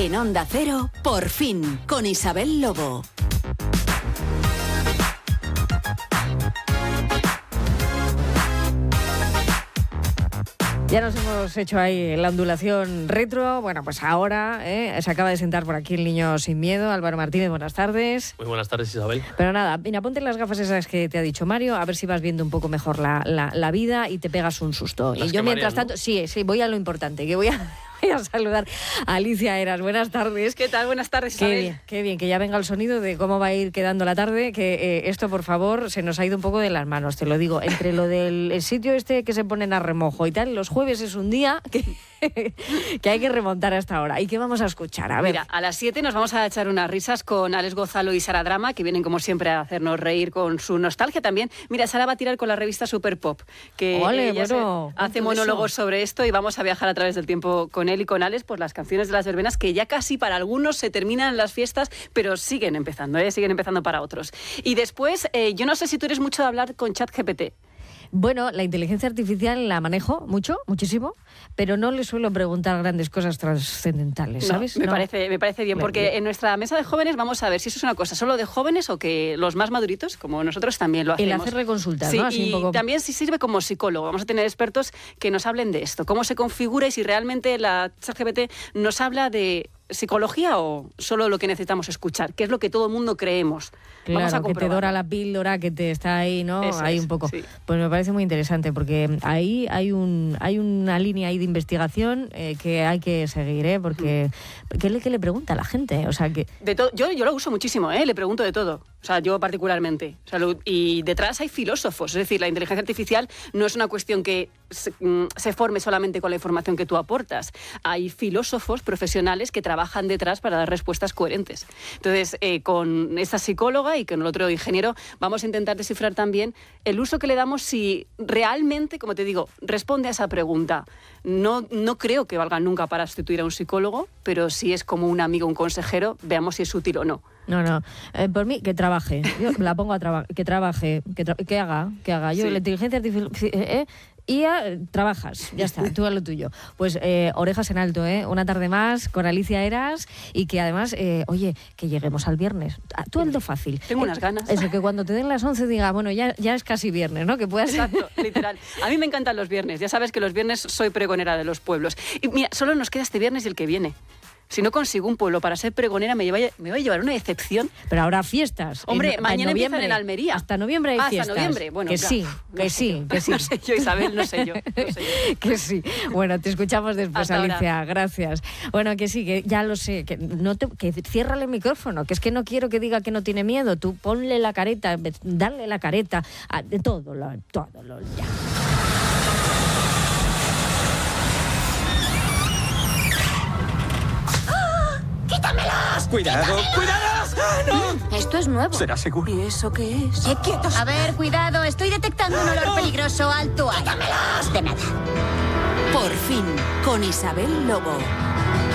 En Onda Cero, Por fin, con Isabel Lobo. Ya nos hemos hecho ahí la ondulación retro. Bueno, pues ahora se acaba de sentar por aquí el niño sin miedo. Álvaro Martínez, buenas tardes. Muy buenas tardes, Isabel. Pero nada, mira, ponte las gafas esas que te ha dicho Mario, a ver si vas viendo un poco mejor la vida y te pegas un susto. Las y yo mientras marean, tanto, sí, voy a lo importante, que voy a saludar a Alicia Eras. Buenas tardes. ¿Qué tal? Buenas tardes, Isabel. Qué bien, que ya venga el sonido de cómo va a ir quedando la tarde, que esto, por favor, se nos ha ido un poco de las manos, te lo digo. Entre lo del sitio este que se ponen a remojo y tal, los jueves es un día que hay que remontar hasta ahora. ¿Y qué vamos a escuchar? A ver. Mira, a las 7 nos vamos a echar unas risas con Alex Gonzalo y Sara Drama, que vienen como siempre a hacernos reír con su nostalgia también. Mira, Sara va a tirar con la revista Super Pop, que hace monólogos sobre esto, y vamos a viajar a través del tiempo con él y con Alex por las canciones de las verbenas, que ya casi para algunos se terminan las fiestas, pero siguen empezando para otros. Y después, yo no sé si tú eres mucho de hablar con ChatGPT. Bueno, la inteligencia artificial la manejo muchísimo, pero no le suelo preguntar grandes cosas trascendentales, ¿sabes? Me parece bien, porque en nuestra mesa de jóvenes vamos a ver si eso es una cosa solo de jóvenes o que los más maduritos, como nosotros, también lo hacemos. El hacer reconsultas, sí, ¿no? Así y un poco... también si sirve como psicólogo. Vamos a tener expertos que nos hablen de esto, cómo se configura y si realmente la ChatGPT nos habla de psicología o solo lo que necesitamos escuchar, que es lo que todo el mundo creemos. Claro, vamos a que te dora la píldora, que te está ahí, ¿no? Eso ahí es, un poco. sí. Pues me parece muy interesante, porque ahí hay una línea ahí de investigación que hay que seguir, porque ¿qué le pregunta a la gente? O sea, que... De todo, yo lo uso muchísimo, le pregunto de todo. O sea, yo particularmente. O sea, y detrás hay filósofos. Es decir, la inteligencia artificial no es una cuestión que se forme solamente con la información que tú aportas. Hay filósofos profesionales que trabajan detrás para dar respuestas coherentes. Entonces, con esta psicóloga y con el otro ingeniero, vamos a intentar descifrar también el uso que le damos, si realmente, como te digo, responde a esa pregunta. No creo que valga nunca para sustituir a un psicólogo, pero si es como un amigo, un consejero, veamos si es útil o no. No. Por mí, que trabaje. Yo la pongo a trabajar. Que trabaje. Que haga. Yo, la inteligencia artificial... trabajas, ya está, tú a lo tuyo. Pues orejas en alto, una tarde más con Alicia Eras, y que además, oye, que lleguemos al viernes. Tú hazlo fácil. Tengo unas ganas. Eso, que cuando te den las 11 diga, bueno, ya es casi viernes, ¿no? Que puedas... Exacto, literal. A mí me encantan los viernes. Ya sabes que los viernes soy pregonera de los pueblos. Y mira, solo nos queda este viernes y el que viene. Si no consigo un pueblo para ser pregonera, me va a llevar una decepción. Pero habrá fiestas. Hombre, mañana empiezan en Almería. Hasta noviembre hay fiestas. Hasta noviembre. Bueno, que sí. No sé yo, Isabel, no sé yo. Que sí. Bueno, te escuchamos después, hasta Alicia. Ahora. Gracias. Bueno, que sí, que ya lo sé. Que ciérrale el micrófono, que es que no quiero que diga que no tiene miedo. Tú ponle la careta, dale la careta, de todo ya. ¡Quítamelos! ¡Cuidado! ¡Cuidado! ¡Ah, no! Esto es nuevo. ¿Será seguro? ¿Y eso qué es? ¡Quietos! A ver, cuidado, estoy detectando un olor peligroso. Alto ahí. ¡Quítamelos! De nada. Por fin, con Isabel Lobo.